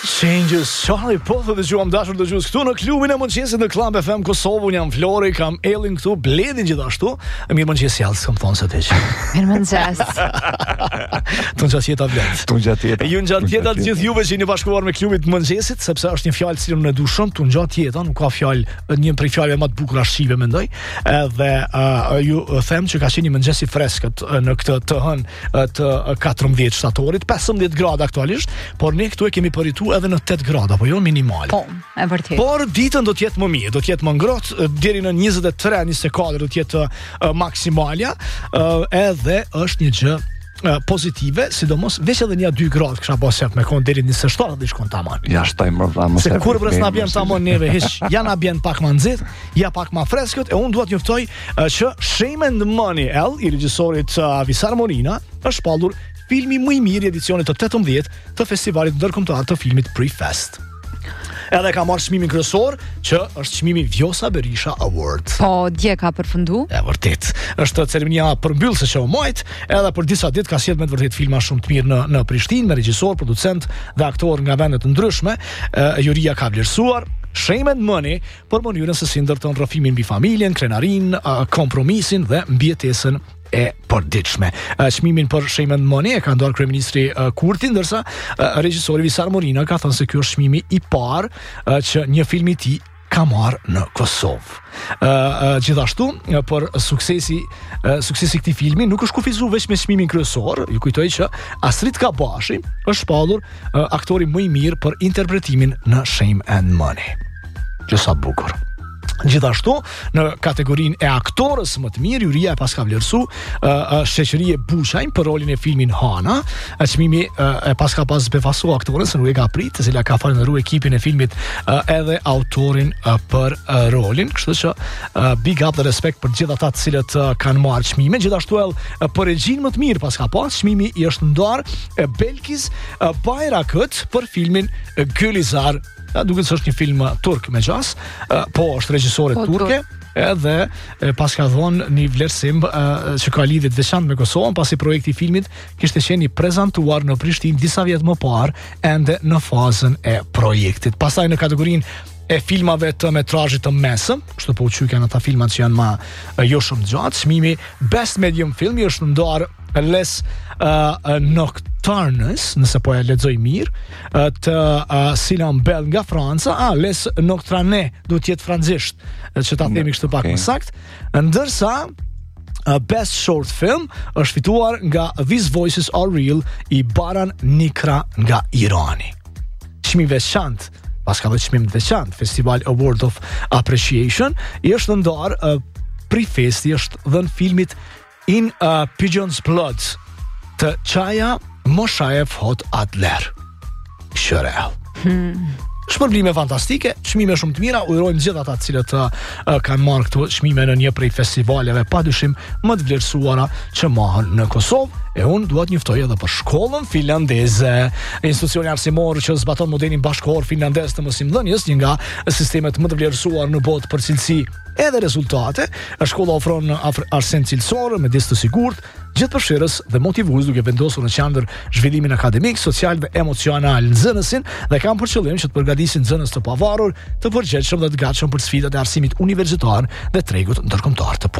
Changes, Charlie Puth dhe gjuam dashur të gjus këtu në klubin e mëngjesit në Club FM Kosovë. Unë jam Flori, kam Ellin këtu, Bledin gjithashtu. Mirë mëngjes jallë, s'kam thonë se të që. Mirë mëngjes. Tunë gjatë jeta vlet. Tunë gjatë jeta. Ju në gjatë jeta të gjithë juve që jeni bashkuar me klubit mëngjesit, sepse është një fjalë cilën unë e du shumë, tunë gjatë jeta, nuk ka fjalë, një prej fjalëve më të bukura shqipe mendoj. Edhe ju them që ka qenë një mëngjes i freskët në këtë të hënë të 14 shtatorit, 15 gradë aktualisht, por ne këtu e kemi përritu edhe në 8 grada, po jo minimal. Po, e vërtet. Por ditën do të jetë më mirë, do të jetë më ngrohtë, deri në 23-24 do të jetë maksimalja, edhe është një gjë pozitive, sidomos veç edhe një 2 gradë kisha pas me kon deri në 27 do shkon tamam. Ja shtaj më vëlla mos. Se kur brës na bën tamam neve hiç, ja na bën pak më nxehtë, ja pak më freskët, e unë dua të juftoj që Shame and Money i regjisorit Visar Morina është shpallur filmi më i mirë i edicionit të 18 të festivalit ndërkombëtar të filmit Prefest. Edhe ka marrë çmimin kryesor, që është çmimi Vjosa Berisha Award. Po, dje ka përfundu? E vërtet. Është ceremonia përmbyllëse që u mojt, edhe për disa ditë ka sjellë me të vërtet filma shumë të mirë në Prishtinë, me regjisor, producent dhe aktor nga vende të ndryshme. Juria ka vlerësuar Shame and Money për mënyrën se si ndërton rrëfimin mbi familjen, krenarin, kompromisin dhe mbijetesën e përditshme. Çmimin për Shame and Money e ka ndarë kryeministri Kurti, ndërsa regjisori Visar Morina ka thënë se ky është çmimi i parë që një film i tij ka marrë në Kosovë. Gjithashtu, për suksesi i këtij filmi nuk është kufizuar vetëm me çmimin kryesor. Ju kujtoj që Astrid Kabashi është shpallur aktori më i mirë për interpretimin në Shame and Money. Që sa bukur. Gjithashtu, në kategorinë e aktorës më të mirë, juria e paska vlerësu Sheqërie Buçajn për rolin e filmin Hana. Çmimi e paska pas befasu aktorën se nuk e ka prit, e cila ka falëndëruar ekipin e filmit edhe autorin për rolin, kështu që big up dhe respekt për gjithë ata të cilët kanë marrë çmime. Gjithashtu edhe për regjinë më të mirë paska pas, çmimi i është ndarë Belkis Bayrakët për filmin Gülizar. Duket se është një film turk me gjas, po është regjisore turke, edhe pas ka dhënë një vlerësim që ka lidhje të veçantë me Kosovën, pasi projekti i filmit kishte qenë i prezantuar në Prishtinë disa vjet më parë, ende në fazën e projektit. Pastaj në kategorinë e filmave të metrazhit të mesëm, kështu po u quajnë ata filmat që janë më jo shumë gjatë, çmimi Best Medium Film i është ndarë Les Nocturnes, nëse po e lexoj mirë, të Silan Bell nga Franca, Les Nocturnes, do të jetë francezisht, që ta themi kështu pak më saktë, ndërsa Best Short Film është fituar nga These Voices Are Real i Baran Nikra nga Irani. Çmimi i veçantë, pas ka dhe çmim të veçantë, Festival Award of Appreciation, i është ndarë Prefesti është dhënë filmit In Pigeon's Blood të Çaja Moshaev Hot Adler. Shërel. Shpërblime fantastike, çmime shumë të mira, urojmë gjithë ata të cilët kanë marrë këto çmime në një prej festivaleve padyshim më të vlerësuara që mohën në Kosovë. E unë dua të njoftoj edhe për shkollën finlandeze, institucioni arsimor që zbaton modelin bashkëkor finlandez të mësimdhënies, një nga sistemet më të vlerësuar në botë për cilësi edhe rezultate. Shkolla ofron arsim cilësor, mjedis të sigurt, gjithëpërfshirës dhe motivues, duke vendosur në qendër zhvillimin akademik, social dhe emocional nxënësin, dhe kanë për qëllim që të përgatisin nxënës të pavarur, të përgjegjshëm dhe të gatshëm për sfidat e arsimit universitar dhe tregut ndërkombëtar të